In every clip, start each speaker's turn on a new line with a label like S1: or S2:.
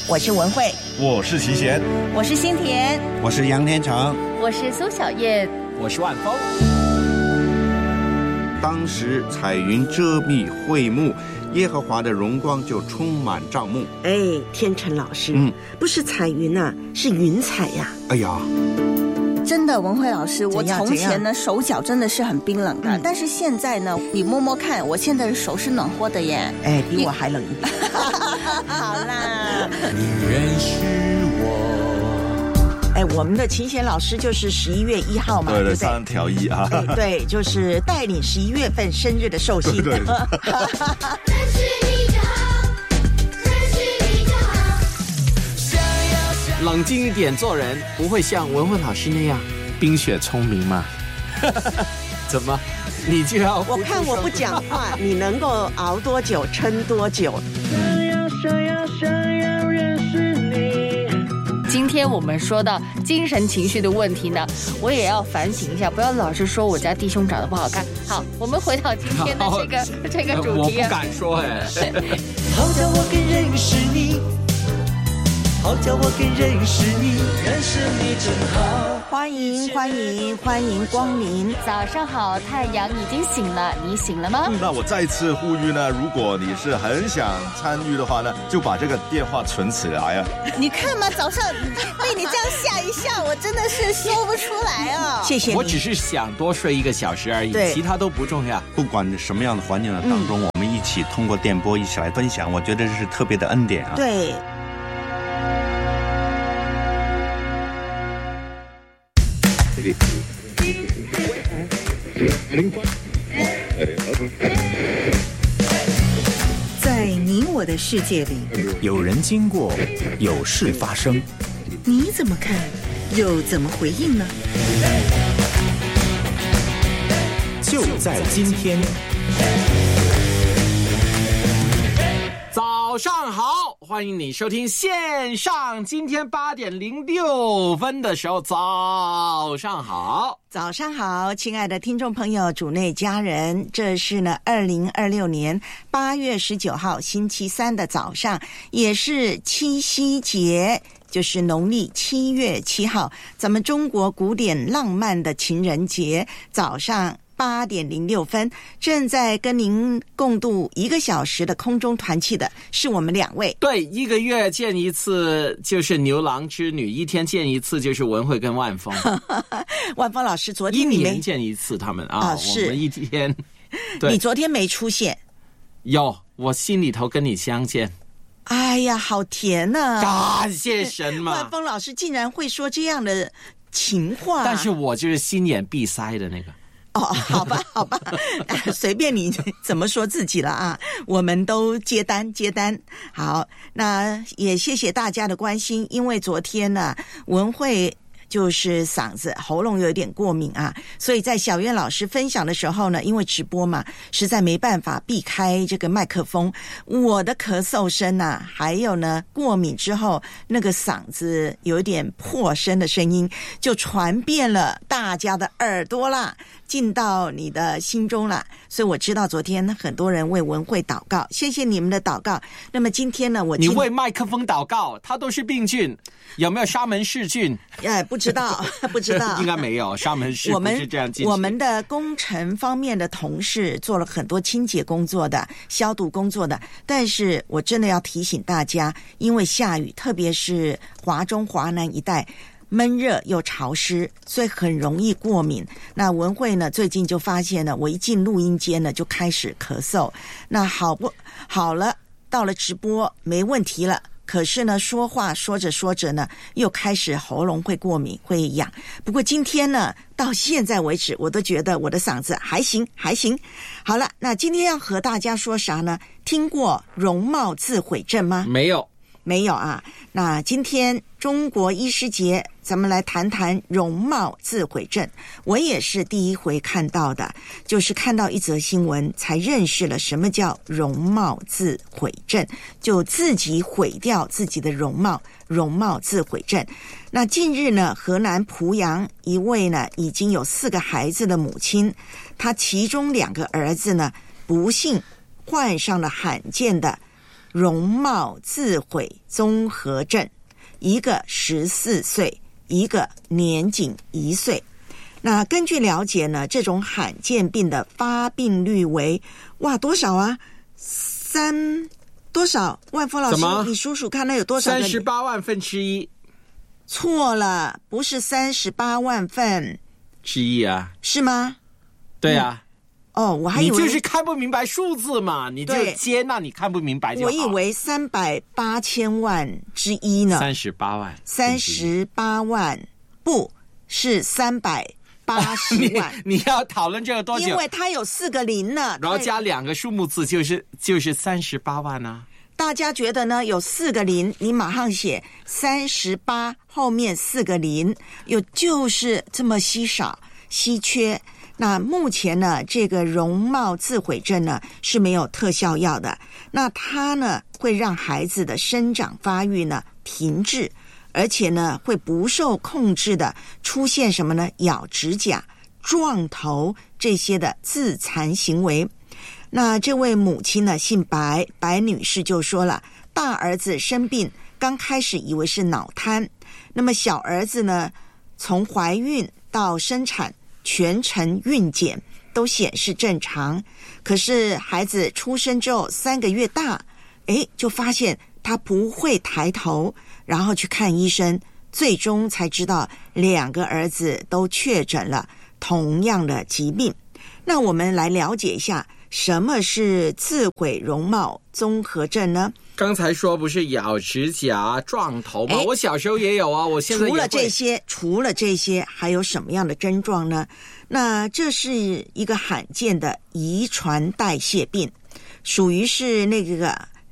S1: 我是文慧，
S2: 我是齐贤，
S3: 我是新田，
S4: 我是杨天成，
S5: 我是苏小燕，
S6: 我是万峰。
S4: 当时彩云遮蔽会幕，耶和华的荣光就充满帐幕。
S1: 天成老师，不是彩云啊，是云彩呀。
S4: 哎呀，
S3: 真的，文慧老师，我从前呢手脚真的是很冰冷的，但是现在呢，你摸摸看，我现在的手是暖和的耶。
S1: 比我还冷一点。
S3: 好啦，
S6: 你认识我。
S1: 我们的秦贤老师就是11月1号嘛，对不对
S2: ？3条1啊。
S1: 对，就是带领11月份生日的寿星。对。
S6: 冷静一点做人，不会像文慧老师那样冰雪聪明吗？怎么，你就要？
S1: 我看我不讲话，你能够熬多久，撑多久？想要认识你。
S5: 今天我们说到精神情绪的问题呢，我也要反省一下，不要老是说我家弟兄长得不好看。好，我们回到今天的这个主题。
S6: 我不敢说
S7: 好叫我更认识你。好叫我更认识你，认识你真好。
S1: 欢迎光临。
S5: 早上好，太阳已经醒了，你醒了吗？
S2: 那我再次呼吁呢，如果你是很想参与的话呢，就把这个电话存起来啊。
S3: 你看嘛，早上被你这样吓一吓，我真的是说不出来啊。
S1: 谢谢你。
S6: 我只是想多睡1个小时而已，其他都不重要。
S4: 不管什么样的环境当中，我们一起通过电波一起来分享，我觉得这是特别的恩典啊。
S1: 对。
S8: 在你我的世界里，
S9: 有人经过，有事发生，
S8: 你怎么看，又怎么回应呢？
S9: 就在今天。
S6: 早上好，欢迎你收听线上今天8点06分的时候，早上好。
S1: 早上好，亲爱的听众朋友，主内家人，这是呢2026年8月19号星期三的早上，也是七夕节，就是农历7月7号，咱们中国古典浪漫的情人节。早上8点06分，正在跟您共度1个小时的空中团契的是我们2位。
S6: 对，1个月见一次就是牛郎织女，1天见一次就是文慧跟万峰。
S1: 万峰老师昨天
S6: 1年见一次他们啊，
S1: 是
S6: 我们1天。
S1: 你昨天没出现？
S6: 有，我心里头跟你相见。
S1: 哎呀，好甜啊！
S6: 感谢神嘛！
S1: 万峰老师竟然会说这样的情话，
S6: 但是我就是心眼闭塞的那个。
S1: 好吧，随便你怎么说自己了啊，我们都接单。好，那也谢谢大家的关心，因为昨天呢，文慧就是嗓子喉咙有点过敏啊，所以在小燕老师分享的时候呢，因为直播嘛，实在没办法避开这个麦克风，我的咳嗽声啊，还有呢过敏之后那个嗓子有点破声的声音，就传遍了大家的耳朵啦，进到你的心中了。所以我知道昨天很多人为文慧祷告，谢谢你们的祷告。那么今天呢，
S6: 你为麦克风祷告，它都是病菌，有没有沙门氏菌？
S1: 不知道
S6: 应该没有，沙门氏不是这样进行。
S1: 我们的工程方面的同事做了很多清洁工作的、消毒工作的，但是我真的要提醒大家，因为下雨，特别是华中华南一带闷热又潮湿，所以很容易过敏。那文慧呢，最近就发现呢，我一进录音间呢就开始咳嗽。那好了，到了直播没问题了。可是呢，说话说着呢，又开始喉咙会过敏，会痒。不过今天呢，到现在为止，我都觉得我的嗓子还行。好了，那今天要和大家说啥呢？听过容貌自毁症吗？
S6: 没有
S1: 啊。那今天中国医师节，咱们来谈谈容貌自毁症。我也是第一回看到的，就是看到一则新闻才认识了什么叫容貌自毁症，就自己毁掉自己的容貌，容貌自毁症。那近日呢，河南濮阳一位呢已经有4个孩子的母亲，她其中2个儿子呢不幸患上了罕见的容貌自毁综合症，一个14岁，一个年仅1岁。那根据了解呢，这种罕见病的发病率为多少啊？多少？万峰老师，你数数看，那有多少
S6: ？38万分之一。
S1: 错了，不是38万分
S6: 之一啊？
S1: 是吗？
S6: 对啊。
S1: 我还以为
S6: 你就是看不明白数字嘛，你就接纳你看不明白就好。
S1: 我以为380千万之一呢。38万，不是380万。
S6: 你要讨论这个多久？
S1: 因为它有4个0呢，
S6: 然后加2个数目字就是38万啊。
S1: 大家觉得呢？有4个0，你马上写38后面4个0，就是这么稀缺。那目前呢，这个容貌自毁症呢是没有特效药的。那它呢会让孩子的生长发育呢停滞，而且呢会不受控制的出现什么呢？咬指甲、撞头这些的自残行为。那这位母亲呢姓白女士就说了，大儿子生病，刚开始以为是脑瘫，那么小儿子呢从怀孕到生产全程孕检都显示正常，可是孩子出生之后3个月大，就发现他不会抬头，然后去看医生，最终才知道2个儿子都确诊了同样的疾病。那我们来了解一下什么是自毁容貌综合症呢？
S6: 刚才说不是咬指甲、撞头吗？我小时候也有啊，我现在也会。
S1: 除了这些，还有什么样的症状呢？那这是一个罕见的遗传代谢病，属于是那个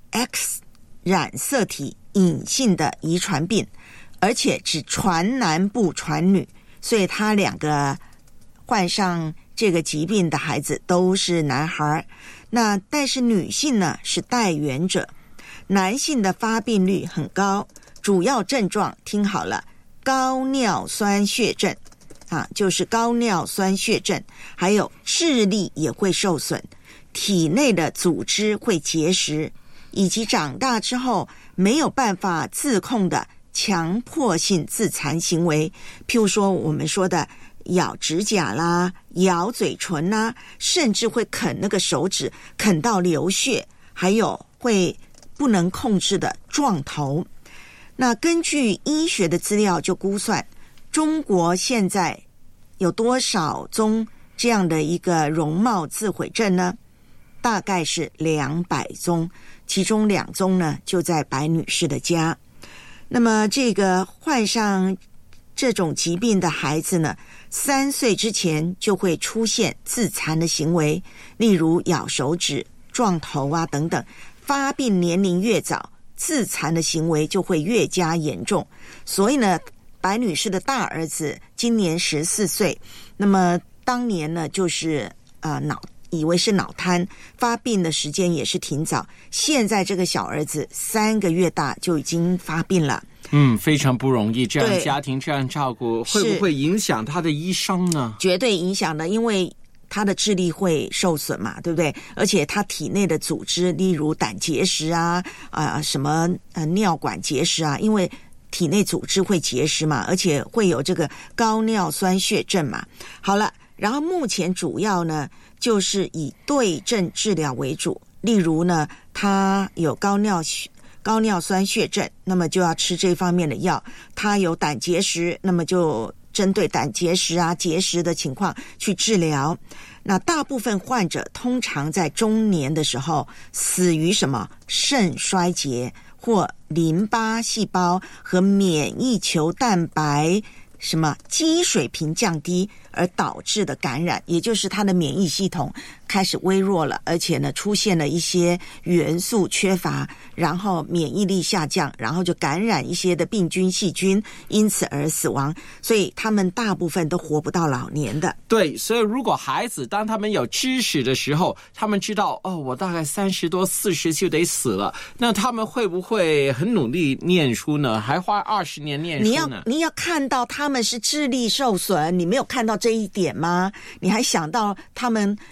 S1: X 染色体隐性的遗传病，而且只传男不传女，所以他2个患上这个疾病的孩子都是男孩。那但是女性呢是带原者，男性的发病率很高，主要症状听好了，高尿酸血症就是高尿酸血症，还有智力也会受损，体内的组织会结实，以及长大之后没有办法自控的强迫性自残行为，譬如说我们说的咬指甲啦、咬嘴唇啦，甚至会啃那个手指，啃到流血，还有会不能控制的撞头。那根据医学的资料就估算，中国现在有多少宗这样的一个容貌自毁症呢？大概是200宗，其中2宗呢就在白女士的家。那么这个患上这种疾病的孩子呢，3岁之前就会出现自残的行为，例如咬手指、撞头啊等等。发病年龄越早，自残的行为就会越加严重。所以呢，白女士的大儿子今年14岁，那么当年呢就是以为是脑瘫，发病的时间也是挺早。现在这个小儿子3个月大就已经发病了。
S6: 非常不容易，这样家庭这样照顾，会不会影响他的医生呢？
S1: 绝对影响的，因为他的智力会受损嘛，对不对？而且他体内的组织，例如胆结石什么尿管结石啊，因为体内组织会结石嘛，而且会有这个高尿酸血症嘛。好了，然后目前主要呢就是以对症治疗为主，例如呢他有高尿酸血症，那么就要吃这方面的药。他有胆结石，那么就针对胆结石结石的情况去治疗。那大部分患者通常在中年的时候死于什么？肾衰竭或淋巴细胞和免疫球蛋白什么基水平降低而导致的感染，也就是他的免疫系统开始微弱了，而且呢出现了一些元素缺乏，然后免疫力下降，然后就感染一些的病菌细菌，因此而死亡。所以他们大部分都活不到老年的。
S6: 对，所以如果孩子当他们有知识的时候，他们知道我大概30多40就得死了，那他们会不会很努力念书呢？还花20年念书呢？
S1: 你要看到他们是智力受损，你没有看到这一点吗？你还想到他们有知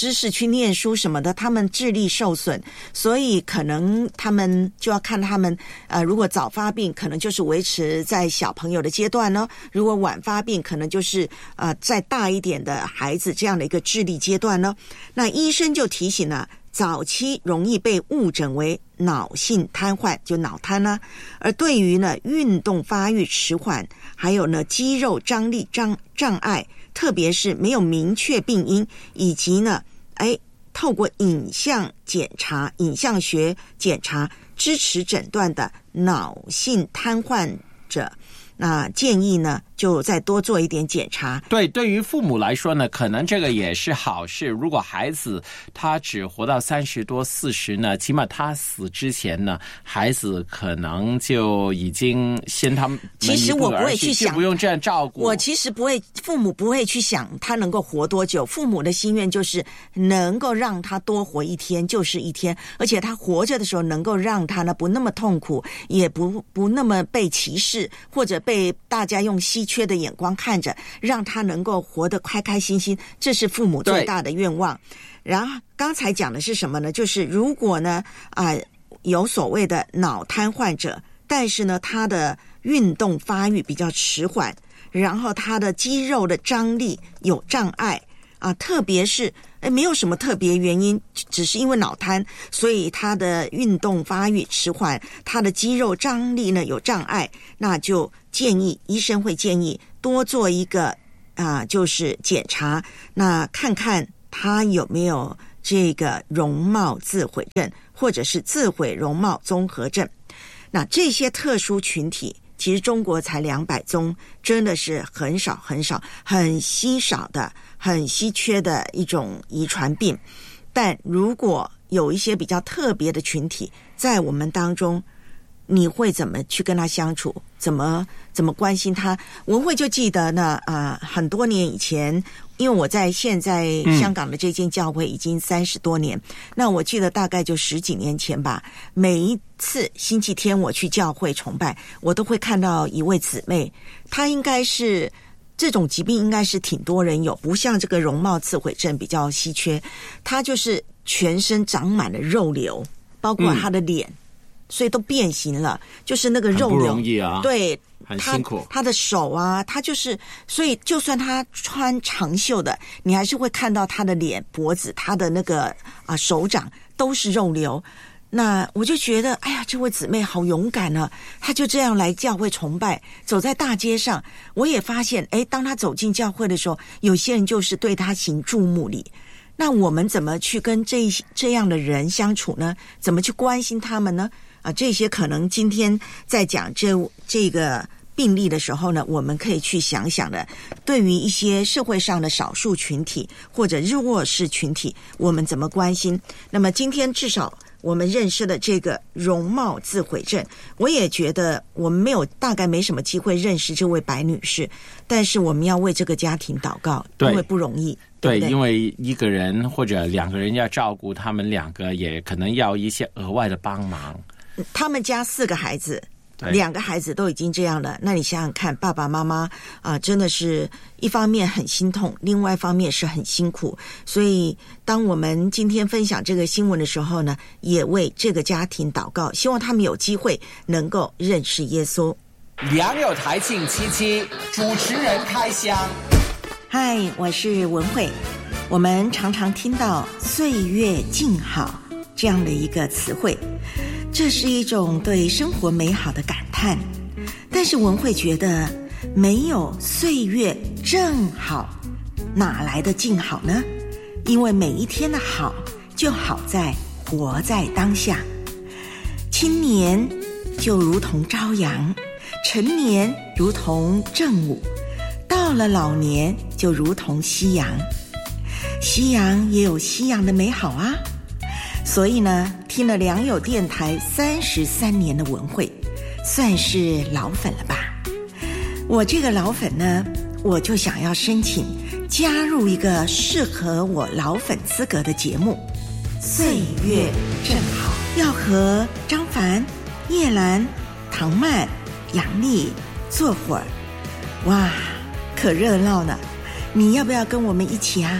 S1: 知识去念书什么的，他们智力受损，所以可能他们就要看他们如果早发病，可能就是维持在小朋友的阶段呢；如果晚发病，可能就是再大一点的孩子这样的一个智力阶段呢。那医生就提醒了，早期容易被误诊为脑性瘫痪，就脑瘫啊。而对于呢运动发育迟缓，还有呢肌肉张力障碍，特别是没有明确病因，以及呢透过影像学检查支持诊断的脑性瘫痪者，那建议呢就再多做一点检查。
S6: 对于父母来说呢，可能这个也是好事。如果孩子他只活到30多40呢，起码他死之前呢，孩子可能就已经先他们
S1: 其实我不会去想，
S6: 就不用这样照顾。
S1: 我其实不会，父母不会去想他能够活多久，父母的心愿就是能够让他多活一天就是一天，而且他活着的时候能够让他呢不那么痛苦，也不那么被歧视，或者被大家用稀缺的眼光看着，让他能够活得开开心心，这是父母最大的愿望。然后刚才讲的是什么呢？就是如果呢有所谓的脑瘫患者，但是呢他的运动发育比较迟缓，然后他的肌肉的张力有障碍特别是没有什么特别原因，只是因为脑瘫，所以他的运动发育迟缓，他的肌肉张力呢有障碍，那就医生会建议多做一个就是检查，那看看他有没有这个容貌自毁症，或者是自毁容貌综合症。那这些特殊群体其实中国才200宗，真的是很少很少，很稀少的，很稀缺的一种遗传病。但如果有一些比较特别的群体在我们当中，你会怎么去跟他相处，怎么关心他？文慧就记得呢很多年以前，因为我在现在香港的这间教会已经30多年，那我记得大概就10几年前吧，每一次星期天我去教会崇拜，我都会看到一位姊妹，她应该是这种疾病应该是挺多人有，不像这个容貌自毁症比较稀缺，她就是全身长满了肉瘤，包括她的脸所以都变形了，就是那个肉瘤，
S6: 很不容易啊，
S1: 对，
S6: 很辛苦。
S1: 他的手他就是，所以就算他穿长袖的，你还是会看到他的脸、脖子、他的那个手掌都是肉瘤。那我就觉得，哎呀，这位姊妹好勇敢啊！她就这样来教会崇拜，走在大街上，我也发现，当她走进教会的时候，有些人就是对她行注目礼。那我们怎么去跟这样的人相处呢？怎么去关心他们呢？这些可能今天在讲这个病例的时候呢，我们可以去想想的，对于一些社会上的少数群体或者弱势群体，我们怎么关心？那么今天至少我们认识的这个容貌自毁症，我也觉得我们大概没什么机会认识这位白女士，但是我们要为这个家庭祷告，因为不容易。
S6: 对，因为一个人或者2个人要照顾他们2个，也可能要一些额外的帮忙。
S1: 他们家4个孩子，2个孩子都已经这样了，那你想想看，爸爸妈妈真的是一方面很心痛，另外一方面是很辛苦。所以当我们今天分享这个新闻的时候呢，也为这个家庭祷告，希望他们有机会能够认识耶稣。
S6: 良友台庆77主持人开箱。
S1: 嗨，我是文慧。我们常常听到岁月静好这样的一个词汇，这是一种对生活美好的感叹。但是文慧觉得，没有岁月正好，哪来的静好呢？因为每一天的好，就好在活在当下。青年就如同朝阳，成年如同正午，到了老年就如同夕阳。夕阳也有夕阳的美好啊。所以呢，听了良友电台33年的文慧，算是老粉了吧。我这个老粉呢，我就想要申请加入一个适合我老粉资格的节目《岁月正好》，要和张凡、叶兰、唐曼、杨丽坐会儿，哇，可热闹了。你要不要跟我们一起啊？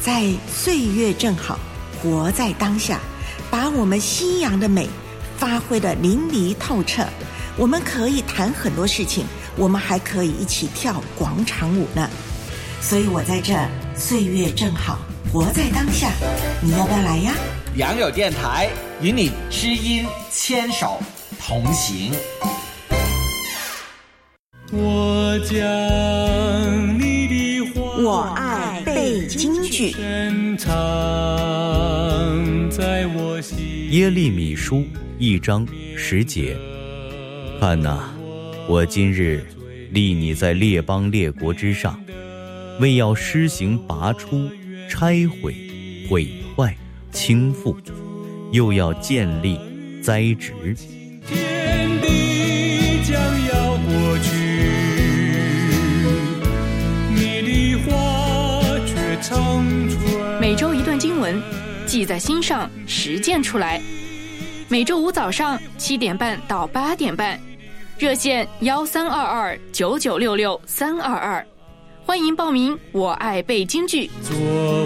S1: 在岁月正好，活在当下，把我们西洋的美发挥得淋漓透彻。我们可以谈很多事情，我们还可以一起跳广场舞呢。所以我在这岁月正好，活在当下，你要不要来呀？
S6: 良友电台与你知音牵手同行。
S7: 我将你的话，
S1: 我爱背京剧。
S10: 耶利米书1章10节，看哪，我今日立你在列邦列国之上，为要施行拔出、拆毁、毁坏、倾覆，又要建立、栽植。
S7: 天地将要过去，你的话却长存。
S11: 每周一段经文，记在心上，实践出来。每周五早上7点半到8点半，热线13229966-322，欢迎报名。我爱背京剧。